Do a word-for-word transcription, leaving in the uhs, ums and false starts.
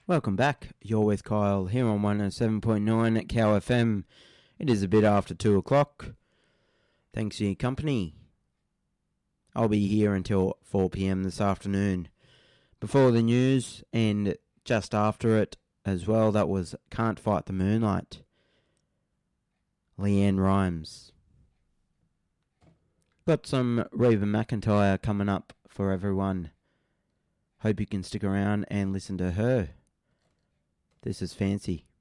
Welcome back. You're with Kyle here on one oh seven point nine at Cow F M. It is a bit after two o'clock. Thanks for your company. I'll be here until four p.m. this afternoon. Before the news and just after it as well, that was Can't Fight the Moonlight. Leanne Rimes. Got some Reba McEntire coming up for everyone. Hope you can stick around and listen to her. This is Fancy.